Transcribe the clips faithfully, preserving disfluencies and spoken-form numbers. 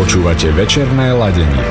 Počúvate večerné ladenie.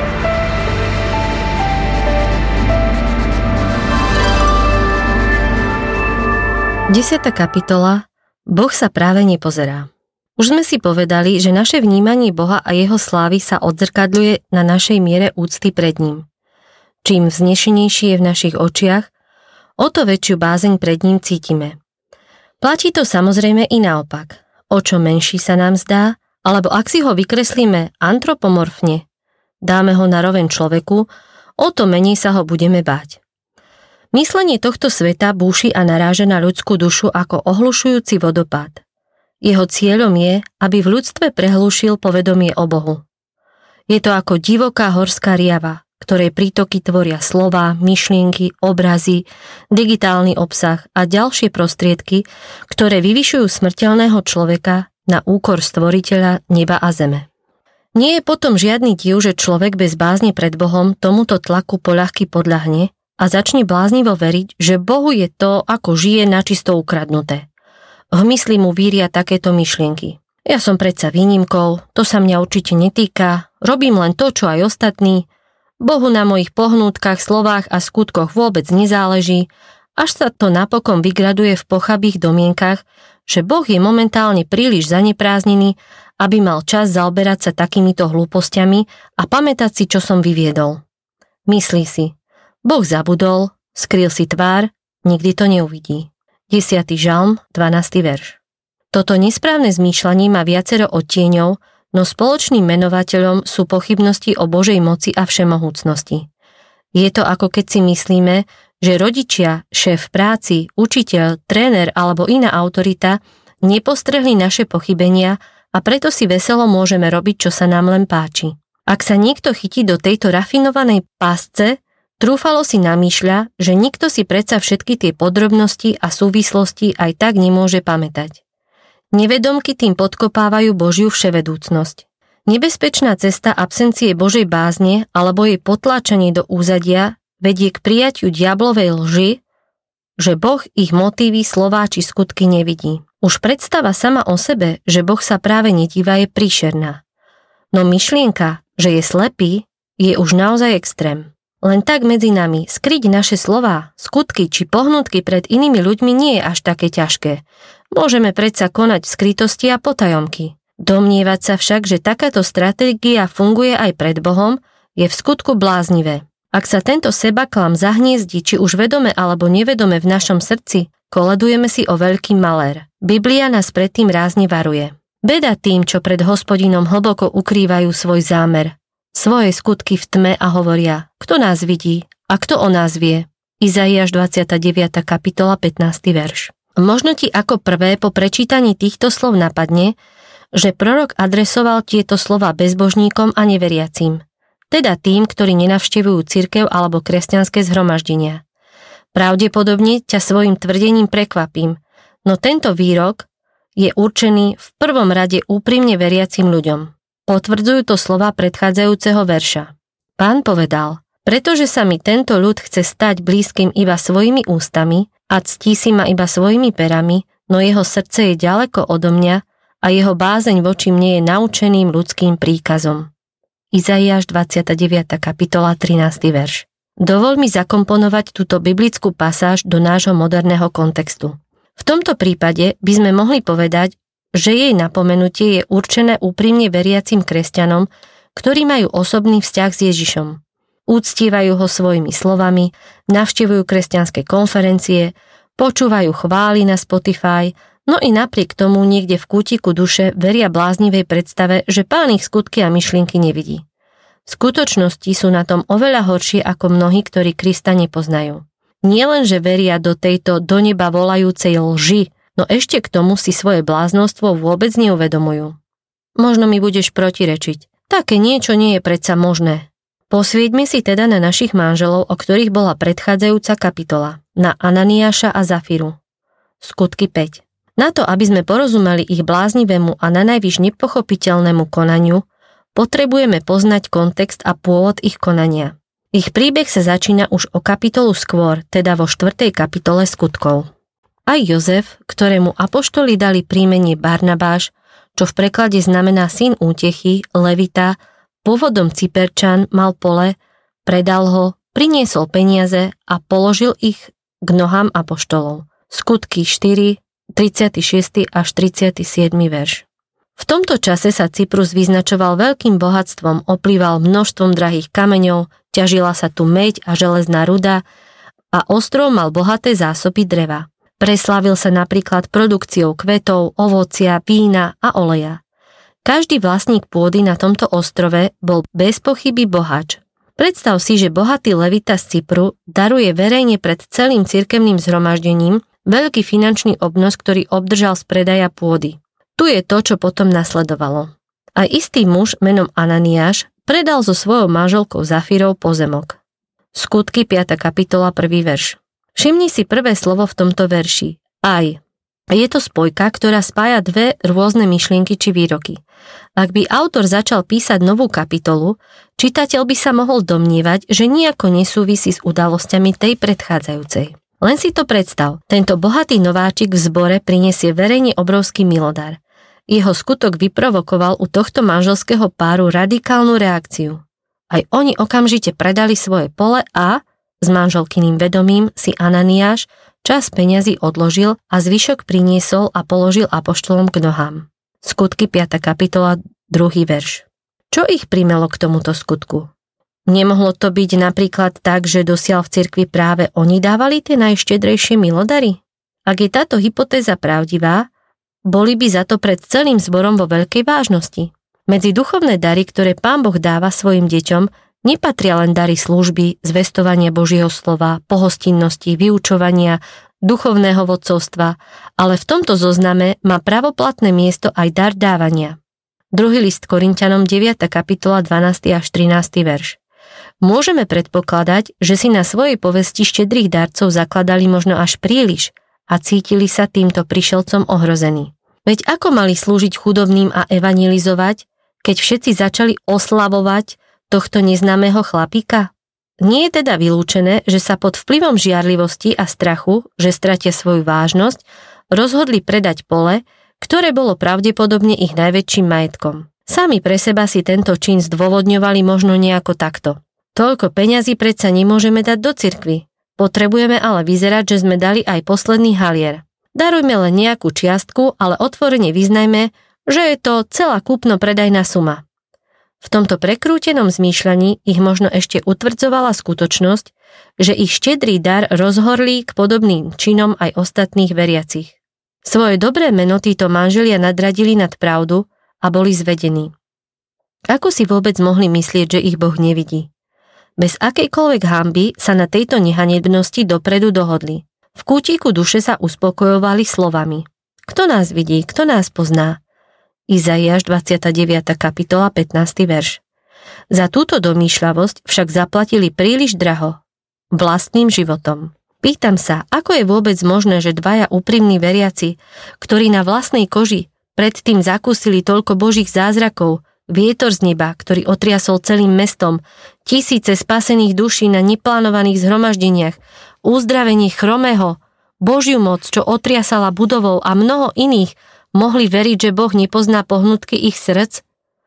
Desiata kapitola. Boh sa práve nepozerá. Už sme si povedali, že naše vnímanie Boha a jeho slávy sa odzrkadľuje na našej miere úcty pred ním. Čím vznešenejší je v našich očiach, o to väčšiu bázeň pred ním cítime. Platí to samozrejme i naopak. O čo menší sa nám zdá, alebo ak si ho vykreslíme antropomorfne, dáme ho na roveň človeku, o to menej sa ho budeme báť. Myslenie tohto sveta búši a naráža na ľudskú dušu ako ohlušujúci vodopád. Jeho cieľom je, aby v ľudstve prehlušil povedomie o Bohu. Je to ako divoká horská riava, ktorej prítoky tvoria slová, myšlienky, obrazy, digitálny obsah a ďalšie prostriedky, ktoré vyvyšujú smrteľného človeka na úkor stvoriteľa neba a zeme. Nie je potom žiadny div, že človek bez bázne pred Bohom tomuto tlaku poľahky podľahne a začne bláznivo veriť, že Bohu je to, ako žije, načisto ukradnuté. V mysli mu víria takéto myšlienky. Ja som predsa výnimkou, to sa mňa určite netýka, robím len to, čo aj ostatní, Bohu na mojich pohnútkach, slovách a skutkoch vôbec nezáleží, až sa to napokon vygraduje v pochabých domienkach, že Boh je momentálne príliš zanepráznený, aby mal čas zaoberať sa takýmito hlúpostiami a pamätať si, čo som vyviedol. Myslí si, Boh zabudol, skryl si tvár, nikdy to neuvidí. desiaty žalm, dvanásty verš. Toto nesprávne zmýšľanie má viacero odtieňov, no spoločným menovateľom sú pochybnosti o Božej moci a všemohúcnosti. Je to ako keď si myslíme, že rodičia, šéf práci, učiteľ, tréner alebo iná autorita nepostrehli naše pochybenia a preto si veselo môžeme robiť, čo sa nám len páči. Ak sa niekto chytí do tejto rafinovanej pásce, trúfalo si namýšľa, že nikto si predsa všetky tie podrobnosti a súvislosti aj tak nemôže pamätať. Nevedomky tým podkopávajú Božiu vševedúcnosť. Nebezpečná cesta absencie Božej bázne alebo jej potláčanie do úzadia vedie k prijatiu diablovej lži, že Boh ich motívy, slová či skutky nevidí. Už predstava sama o sebe, že Boh sa práve nedíva, je príšerná. No myšlienka, že je slepý, je už naozaj extrém. Len tak medzi nami skryť naše slová, skutky či pohnutky pred inými ľuďmi nie je až také ťažké. Môžeme predsa konať v skrytosti a potajomky. Domnievať sa však, že takáto stratégia funguje aj pred Bohom, je v skutku bláznivé. Ak sa tento sebaklam zahniezdi, či už vedome alebo nevedome v našom srdci, koledujeme si o veľký malér. Biblia nás predtým rázne varuje. Beda tým, čo pred Hospodinom hlboko ukrývajú svoj zámer, svoje skutky v tme a hovoria, kto nás vidí a kto o nás vie. Izaiáš dvadsiata deviata kapitola pätnásty verš. Možno ti ako prvé po prečítaní týchto slov napadne, že prorok adresoval tieto slova bezbožníkom a neveriacím, teda tým, ktorí nenavštevujú cirkev alebo kresťanské zhromaždenia. Pravdepodobne ťa svojim tvrdením prekvapím, no tento výrok je určený v prvom rade úprimne veriacim ľuďom. Potvrdzujú to slova predchádzajúceho verša. Pán povedal, pretože sa mi tento ľud chce stať blízkym iba svojimi ústami a ctí si ma iba svojimi perami, no jeho srdce je ďaleko odo mňa a jeho bázeň voči mne je naučeným ľudským príkazom. Izaiáš dvadsiata deviata kapitola trinásty verš. Dovol mi zakomponovať túto biblickú pasáž do nášho moderného kontextu. V tomto prípade by sme mohli povedať, že jej napomenutie je určené úprimne veriacim kresťanom, ktorí majú osobný vzťah s Ježišom. Úctievajú ho svojimi slovami, navštevujú kresťanské konferencie, počúvajú chvály na Spotify, no i napriek tomu niekde v kútiku duše veria bláznivej predstave, že Pán ich skutky a myšlienky nevidí. V skutočnosti sú na tom oveľa horšie ako mnohí, ktorí Krista nepoznajú. Nielen, že veria do tejto do neba volajúcej lži, no ešte k tomu si svoje bláznostvo vôbec neuvedomujú. Možno mi budeš protirečiť. Také niečo nie je predsa možné. Posvieťme si teda na našich manželov, o ktorých bola predchádzajúca kapitola, na Ananiáša a Zafíru. Skutky päť. Na to, aby sme porozumeli ich bláznivému a nanajvýš nepochopiteľnému konaniu, potrebujeme poznať kontext a pôvod ich konania. Ich príbeh sa začína už o kapitolu skôr, teda vo štvrtej kapitole skutkov. Aj Jozef, ktorému apoštoli dali príjmenie Barnabáš, čo v preklade znamená syn útechy, levita, Pôvodom Cyperčan mal pole, predal ho, priniesol peniaze a položil ich k nohám apoštolov. Skutky štyri, tridsiaty šiesty až tridsiaty siedmy verš. V tomto čase sa Cyprus vyznačoval veľkým bohatstvom, oplýval množstvom drahých kameňov, ťažila sa tu meď a železná ruda a ostrov mal bohaté zásoby dreva. Preslávil sa napríklad produkciou kvetov, ovocia, vína a oleja. Každý vlastník pôdy na tomto ostrove bol bez pochyby boháč. Predstav si, že bohatý levita z Cypru daruje verejne pred celým cirkevným zhromaždením veľký finančný obnos, ktorý obdržal z predaja pôdy. Tu je to, čo potom nasledovalo. Aj istý muž menom Ananiáš predal so svojou manželkou Zafírou pozemok. Skutky piata kapitola prvý verš. Všimni si prvé slovo v tomto verši. Aj. Je to spojka, ktorá spája dve rôzne myšlienky či výroky. Ak by autor začal písať novú kapitolu, čitateľ by sa mohol domnievať, že nijako nesúvisí s udalosťami tej predchádzajúcej. Len si to predstav, tento bohatý nováčik v zbore prinesie verejne obrovský milodar. Jeho skutok vyprovokoval u tohto manželského páru radikálnu reakciu. Aj oni okamžite predali svoje pole a, s manželkyným vedomím, si Ananiáš čas peňazí odložil a zvyšok priniesol a položil apoštolom k nohám. Skutky piata kapitola druhý verš. Čo ich primelo k tomuto skutku? Nemohlo to byť napríklad tak, že dosiaľ v cirkvi práve oni dávali tie najštedrejšie milodary? Ak je táto hypotéza pravdivá, boli by za to pred celým zborom vo veľkej vážnosti. Medzi duchovné dary, ktoré Pán Boh dáva svojim deťom, nepatria len dary služby, zvestovania Božieho slova, pohostinnosti, vyučovania, duchovného vodcovstva, ale v tomto zozname má pravoplatné miesto aj dar dávania. Druhý list Korinťanom deviata kapitola dvanásty až trinásty verš. Môžeme predpokladať, že si na svojej povesti štedrých darcov zakladali možno až príliš a cítili sa týmto prišelcom ohrození. Veď ako mali slúžiť chudobným a evangelizovať, keď všetci začali oslavovať tohto neznámeho chlapíka? Nie je teda vylúčené, že sa pod vplyvom žiarlivosti a strachu, že stratia svoju vážnosť, rozhodli predať pole, ktoré bolo pravdepodobne ich najväčším majetkom. Sami pre seba si tento čin zdôvodňovali možno nejako takto. Toľko peňazí predsa nemôžeme dať do cirkvi. Potrebujeme ale vyzerať, že sme dali aj posledný halier. Darujme len nejakú čiastku, ale otvorene vyznajme, že je to celá kúpno-predajná suma. V tomto prekrútenom zmýšľaní ich možno ešte utvrdzovala skutočnosť, že ich štedrý dar rozhorlí k podobným činom aj ostatných veriacich. Svoje dobré meno títo manželia nadradili nad pravdu a boli zvedení. Ako si vôbec mohli myslieť, že ich Boh nevidí? Bez akejkoľvek hanby sa na tejto nehanebnosti dopredu dohodli. V kútiku duše sa uspokojovali slovami. Kto nás vidí, kto nás pozná? Izaiáš dvadsiata deviata kapitola pätnásty verš. Za túto domýšľavosť však zaplatili príliš draho. Vlastným životom. Pýtam sa, ako je vôbec možné, že dvaja úprimní veriaci, ktorí na vlastnej koži predtým zakúsili toľko Božích zázrakov, vietor z neba, ktorý otriasol celým mestom, tisíce spasených duší na neplánovaných zhromaždeniach, uzdravenie chromého, Božiu moc, čo otriasala budovou a mnoho iných, mohli veriť, že Boh nepozná pohnutky ich srdc?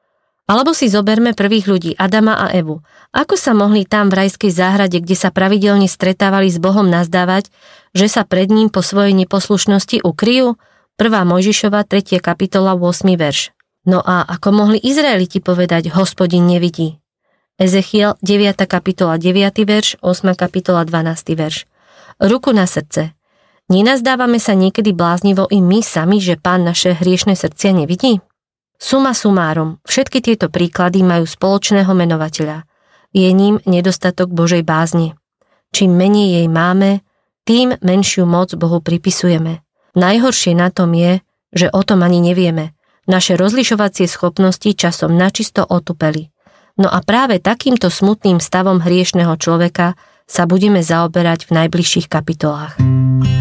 Alebo si zoberme prvých ľudí, Adama a Evu. Ako sa mohli tam v rajskej záhrade, kde sa pravidelne stretávali s Bohom, nazdávať, že sa pred ním po svojej neposlušnosti ukryjú? prvá Mojžišova tretia kapitola ôsmy verš. No a ako mohli Izraeliti povedať, Hospodin nevidí? Ezechiel deviata kapitola deviaty verš, ôsma kapitola dvanásty verš. Ruku na srdce. Nenazdávame sa niekedy bláznivo i my sami, že Pán naše hriešne srdcia nevidí? Suma sumárum, všetky tieto príklady majú spoločného menovateľa. Je ním nedostatok Božej bázne. Čím menej jej máme, tým menšiu moc Bohu pripisujeme. Najhoršie na tom je, že o tom ani nevieme. Naše rozlišovacie schopnosti časom načisto otupeli. No a práve takýmto smutným stavom hriešneho človeka sa budeme zaoberať v najbližších kapitolách.